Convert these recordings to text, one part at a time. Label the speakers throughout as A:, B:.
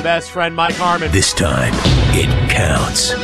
A: best friend, Mike Harmon.
B: This time, it counts.
A: 6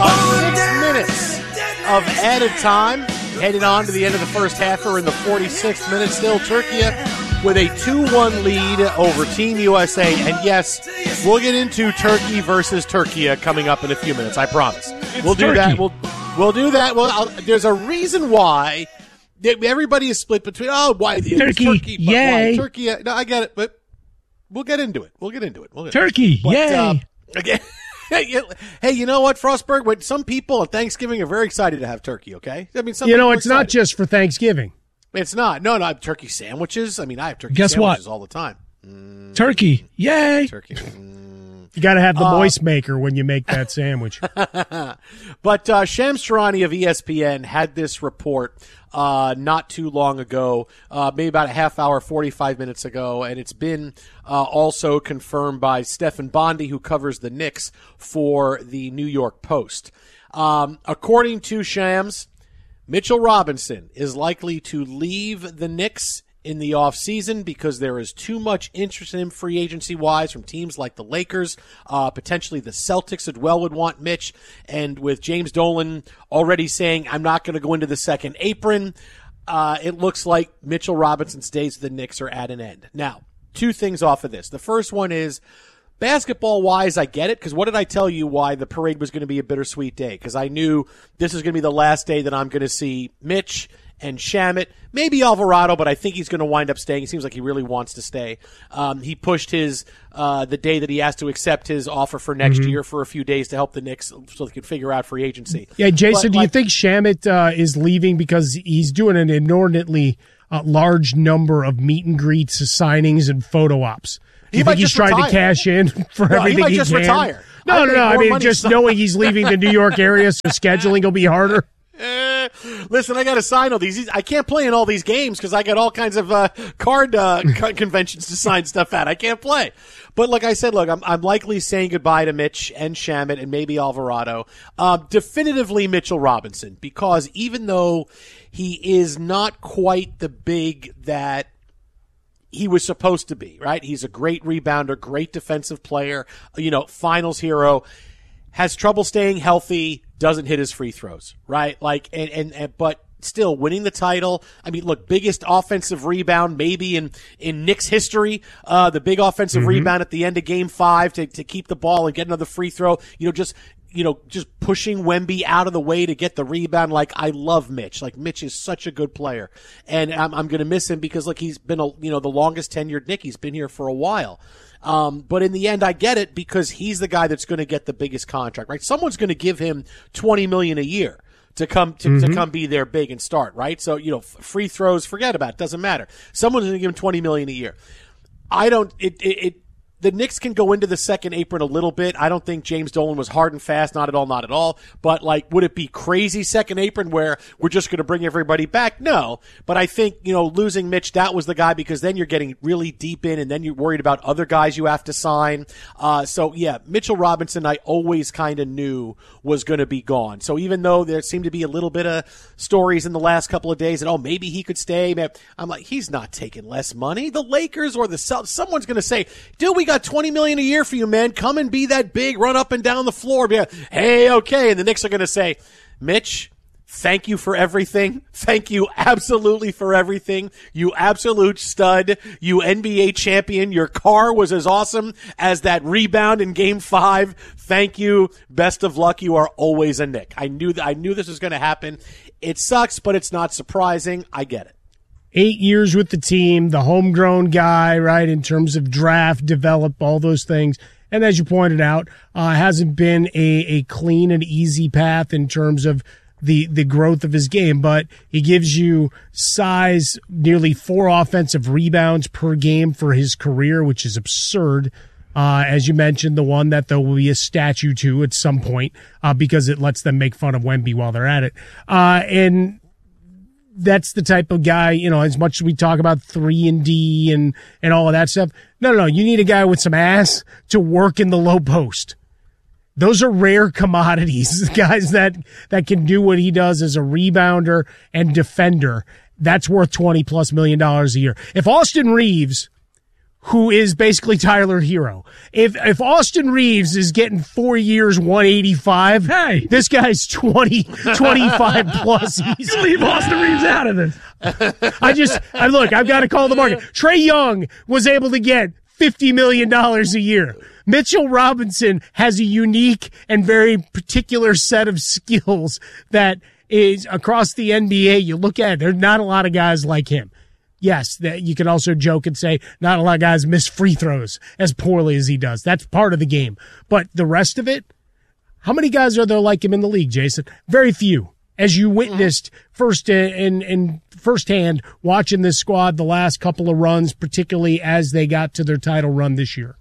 A: minutes of added time. Headed on to the end of the first half. We're in the 46th minute still. Turkey with a 2-1 lead over Team USA. And yes, we'll get into Turkey versus Turkey coming up in a few minutes, I promise. We'll do that. We'll do that. Well, there's a reason why everybody is split between, why Turkey,
C: yay.
A: Why Turkey? No, I get it, but we'll get into it.
C: Turkey, yay.
A: Again. Hey, you know what, Frostberg? When some people at Thanksgiving are very excited to have turkey, okay? I mean, some people
C: it's not just for Thanksgiving.
A: It's not. No, I have turkey sandwiches. I mean, I have turkey
C: Guess
A: sandwiches
C: what?
A: all the time.
C: Turkey, yay.
A: Turkey.
C: You got to have the moist maker when you make that sandwich.
A: But Shams Charania of ESPN had this report not too long ago, maybe about a half hour, 45 minutes ago, and it's been also confirmed by Stefan Bondy, who covers the Knicks for the New York Post. According to Shams, Mitchell Robinson is likely to leave the Knicks in the offseason because there is too much interest in him free agency-wise from teams like the Lakers. Potentially the Celtics as well would want Mitch. And with James Dolan already saying, I'm not going to go into the second apron, it looks like Mitchell Robinson's days with the Knicks are at an end. Now, two things off of this. The first one is, basketball-wise, I get it, because what did I tell you why the parade was going to be a bittersweet day? Because I knew this is going to be the last day that I'm going to see Mitch and Shamet, maybe Alvarado, but I think he's going to wind up staying. It seems like he really wants to stay. He pushed his the day that he has to accept his offer for next year for a few days to help the Knicks so they can figure out free agency.
C: Yeah, Jason, do you think Shamet is leaving because he's doing an inordinately large number of meet and greets, signings, and photo ops? Do you think he's trying to cash in for everything he can?
A: He might just retire.
C: No. I mean, just knowing he's leaving the New York area, so scheduling will be harder.
A: Listen, I got to sign all these. I can't play in all these games because I got all kinds of card conventions to sign stuff at. I can't play. But like I said, look, I'm likely saying goodbye to Mitch and Shamet and maybe Alvarado. Definitively Mitchell Robinson, because even though he is not quite the big that he was supposed to be, right? He's a great rebounder, great defensive player, finals hero, has trouble staying healthy, doesn't hit his free throws, right? Like, but still winning the title. I mean, look, biggest offensive rebound maybe in Knicks history. The big offensive rebound at the end of Game 5 to keep the ball and get another free throw. Just pushing Wemby out of the way to get the rebound. Like, I love Mitch. Like, Mitch is such a good player, and I'm going to miss him because, like, he's been the longest tenured Knick. He's been here for a while. But in the end, I get it because he's the guy that's going to get the biggest contract, right? Someone's going to give him $20 million a year to come be there big and start, right? So, free throws, forget about it. Doesn't matter. Someone's going to give him $20 million a year. The Knicks can go into the second apron a little bit. I don't think James Dolan was hard and fast, not at all. But, like, would it be crazy second apron where we're just going to bring everybody back? No. But I think, losing Mitch, that was the guy because then you're getting really deep in and then you're worried about other guys you have to sign. So, yeah, Mitchell Robinson I always kind of knew was going to be gone. So even though there seemed to be a little bit of stories in the last couple of days that, maybe he could stay, I'm like, he's not taking less money. The Lakers or the Celtics, someone's going to say, dude, we got $20 million a year for you, man. Come and be that big, run up and down the floor. Hey, okay. And the Knicks are going to say, Mitch, thank you for everything. Thank you absolutely for everything. You absolute stud. You NBA champion. Your car was as awesome as that rebound in Game 5. Thank you. Best of luck. You are always a Knick. I knew this was going to happen. It sucks, but it's not surprising. I get it.
C: 8 years with the team, the homegrown guy, right, in terms of draft, develop, all those things. And as you pointed out, hasn't been a clean and easy path in terms of the growth of his game, but he gives you size, nearly 4 offensive rebounds per game for his career, which is absurd. As you mentioned, the one that there will be a statue to at some point because it lets them make fun of Wemby while they're at it. And that's the type of guy, as much as we talk about 3-and-D and all of that stuff. No. You need a guy with some ass to work in the low post. Those are rare commodities, guys that can do what he does as a rebounder and defender. That's worth $20+ million a year. If Austin Reeves, who is basically Tyler Hero. If Austin Reeves is getting 4 years, 185,
D: hey,
C: this guy's 25 plus.
D: You leave Austin Reeves out of this.
C: I've got to call the market. Trae Young was able to get $50 million a year. Mitchell Robinson has a unique and very particular set of skills that is across the NBA. You look at it, there's not a lot of guys like him. Yes, that you can also joke and say not a lot of guys miss free throws as poorly as he does. That's part of the game. But the rest of it, how many guys are there like him in the league, Jason? Very few. As you witnessed firsthand watching this squad the last couple of runs, particularly as they got to their title run this year.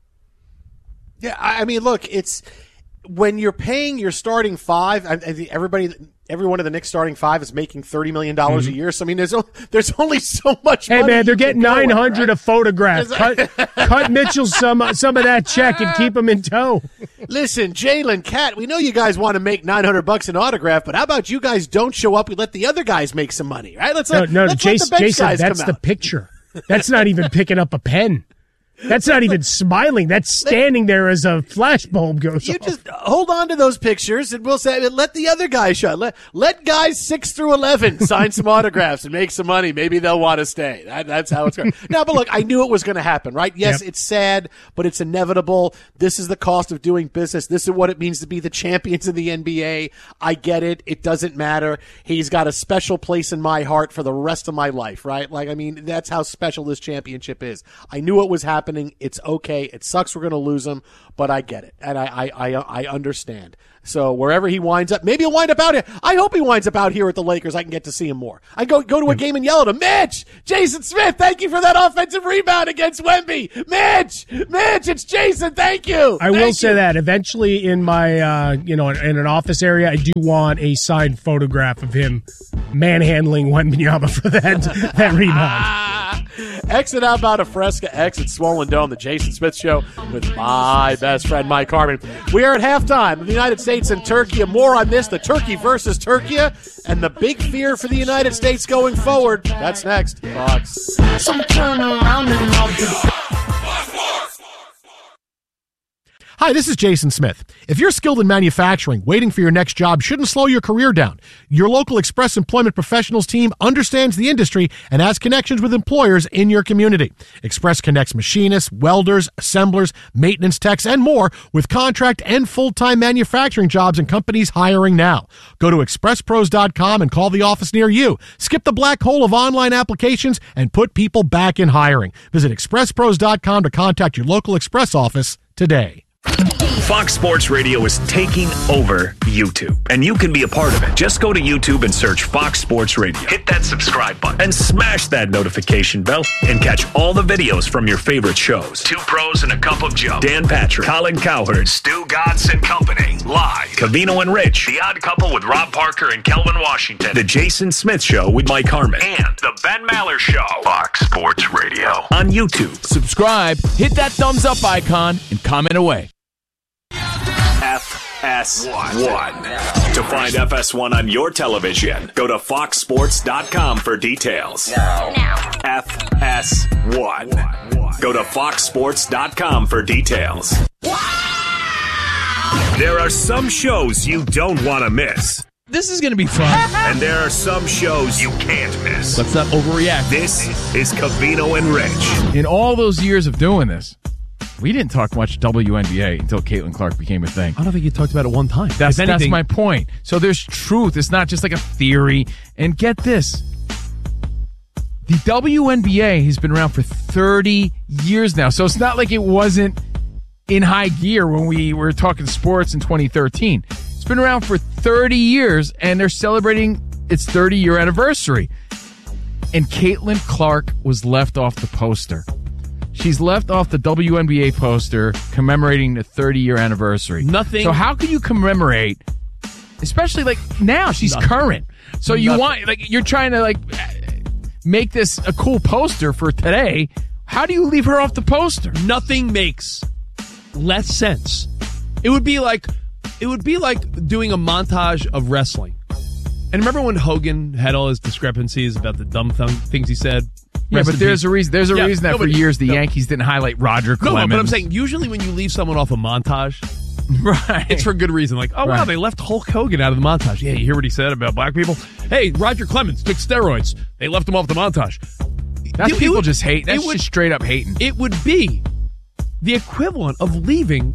A: Yeah, I mean, look, it's when you're paying your starting five. I think every one of the Knicks starting five is making $30 million a year. So I mean, there's only so much.
C: Hey
A: money
C: man, they're getting 900
A: right?
C: a photograph. Cut Mitchell some of that check and keep him in tow.
A: Listen, Jalen, Cat, we know you guys want to make $900 an autograph, but how about you guys don't show up? We let the other guys make some money, right? Let's let the bench
C: Jason,
A: guys
C: that's
A: come
C: the
A: out.
C: picture. That's not even picking up a pen. That's not even smiling. That's standing there as a flashbulb goes
A: You
C: off.
A: just hold on to those pictures, and we'll say, let the other guys show. Let guys 6 through 11 sign some autographs and make some money. Maybe they'll want to stay. That's how it's going. No, but look, I knew it was going to happen, right? Yes, It's sad, but it's inevitable. This is the cost of doing business. This is what it means to be the champions of the NBA. I get it. It doesn't matter. He's got a special place in my heart for the rest of my life, right? Like, I mean, that's how special this championship is. I knew it was happening. It's okay. It sucks we're going to lose him, but I get it, and I understand. So wherever he winds up, maybe he'll wind up out here. I hope he winds up out here at the Lakers. I can get to see him more. I go to a game and yell at him, Mitch, Jason Smith, thank you for that offensive rebound against Wemby. Mitch, it's Jason. Thank you.
C: I will say that eventually in my, in an office area, I do want a signed photograph of him manhandling Wembanyama for that rebound.
A: Exit Outbound of Fresca, exit Swollen Dome, the Jason Smith Show with my best friend, Mike Harmon. We are at halftime of the United States and Turkey. More on this, the Turkey versus Turkey, and the big fear for the United States going forward. That's next. Fox.
E: Some turn around and I'll be
F: Hi, this is Jason Smith. If you're skilled in manufacturing, waiting for your next job shouldn't slow your career down. Your local Express Employment Professionals team understands the industry and has connections with employers in your community. Express connects machinists, welders, assemblers, maintenance techs, and more with contract and full-time manufacturing jobs and companies hiring now. Go to expresspros.com and call the office near you. Skip the black hole of online applications and put people back in hiring. Visit expresspros.com to contact your local Express office today.
B: Fox Sports Radio is taking over YouTube, and you can be a part of it. Just go to YouTube and search Fox Sports Radio. Hit that subscribe button and smash that notification bell and catch all the videos from your favorite shows. Two Pros and a Cup of Joe. Dan Patrick, Colin Cowherd, Stu Godson and Company. Live. Covino and Rich. The Odd Couple with Rob Parker and Kelvin Washington. The Jason Smith Show with Mike Harmon. And The Ben Maller Show. Fox Sports Radio. On YouTube.
G: Subscribe, hit that thumbs up icon, and comment away.
B: FS1. To find FS1 on your television, go to foxsports.com for details. Now. FS1. Go to foxsports.com for details. There are some shows you don't want to miss.
D: This is going to be fun.
B: And there are some shows you can't miss.
G: Let's not overreact.
B: This is Covino and Rich.
G: In all those years of doing this, we didn't talk much WNBA until Caitlin Clark became a thing.
D: I don't think you talked about it one time.
G: That's my point. So there's truth. It's not just like a theory. And get this. The WNBA has been around for 30 years now. So it's not like it wasn't in high gear when we were talking sports in 2013. It's been around for 30 years, and they're celebrating its 30-year anniversary. And Caitlin Clark was left off the poster. She's left off the WNBA poster commemorating the 30-year anniversary.
D: Nothing.
G: So how can you commemorate, especially like now? She's current. So you want, like, you're trying to like make this a cool poster for today. How do you leave her off the poster?
D: Nothing makes less sense. It would be like doing a montage of wrestling. And remember when Hogan had all his discrepancies about the dumb things he said?
G: Yeah, but there's a reason. There's a
D: Yeah,
G: reason that
D: no,
G: for
D: but-
G: years the
D: no.
G: Yankees didn't highlight Roger
D: No,
G: Clemens.
D: but I'm saying usually when you leave someone off a montage,
G: right?
D: it's for good reason. Like, oh, wow,
G: Right.
D: they left Hulk Hogan out of the montage. Yeah, you hear what he said about black people? Hey, Roger Clemens took steroids. They left him off the montage.
G: That's
D: It
G: people
D: would-
G: just hate. That's
D: it would-
G: just straight up hating.
D: It would be the equivalent of leaving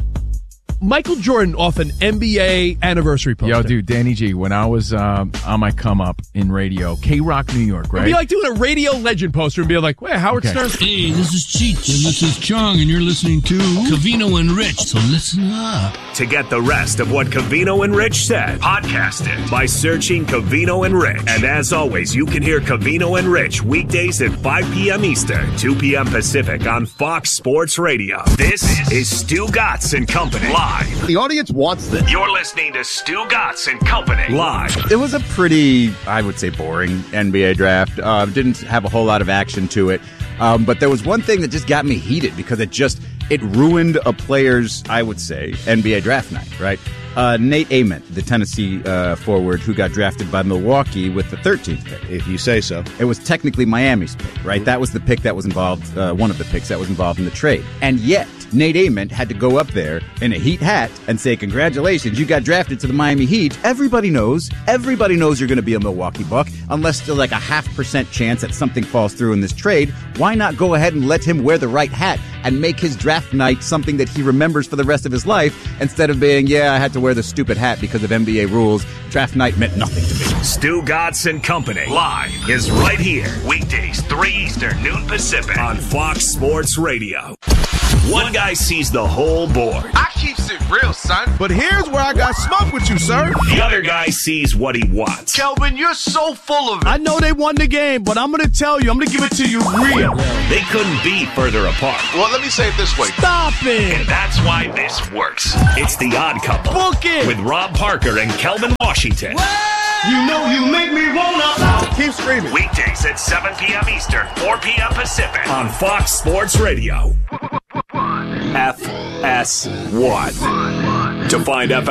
D: Michael Jordan off an NBA anniversary poster.
G: Yo, dude, Danny G, when I was on my come up in radio, K-Rock, New York,
D: It'd
G: right?
D: be like doing a radio legend poster and be like, wait, Howard
G: Okay.
D: Stern.
H: Hey, this is Cheech, and this is Chong, and you're listening to Covino and Rich, so listen up.
B: To get the rest of what Covino and Rich said, podcast it by searching Covino and Rich. And as always, you can hear Covino and Rich weekdays at 5 p.m. Eastern, 2 p.m. Pacific on Fox Sports Radio. This is Stu Gatz and Company live.
I: The audience wants this.
B: You're listening to Stu Gatz and Company live.
I: It was a pretty, I would say, boring NBA draft. Didn't have a whole lot of action to it. But there was one thing that just got me heated because it ruined a player's, I would say, NBA draft night, right? Nate Ament, the Tennessee forward who got drafted by Milwaukee with the 13th pick.
J: If you say so.
I: It was technically Miami's pick, right? That was the pick that was involved, one of the picks that was involved in the trade. And yet, Nate Ament had to go up there in a Heat hat and say, congratulations, you got drafted to the Miami Heat. Everybody knows you're going to be a Milwaukee Buck, unless there's like a 0.5% chance that something falls through in this trade. Why not go ahead and let him wear the right hat and make his draft night something that he remembers for the rest of his life, instead of being, I had to wear the stupid hat because of NBA rules. Draft night meant nothing to me.
B: Stu Gatz and Company live is right here. Weekdays, 3 Eastern, noon Pacific on Fox Sports Radio. One guy sees the whole board.
K: I keeps it real, son. But here's where I got smoke with you, sir.
B: The other guy sees what he wants.
K: Kelvin, you're so full of it.
H: I know they won the game, but I'm going to tell you, I'm going to give it to you real.
B: They couldn't be further apart.
K: Well, let me say it this way.
H: Stop it.
B: And that's why this works. It's The Odd Couple.
H: Book it.
B: With Rob Parker and Kelvin Washington.
H: You know you make me wanna.
K: Keep screaming.
B: Weekdays at 7 p.m. Eastern, 4 p.m. Pacific on Fox Sports Radio. FS1. To find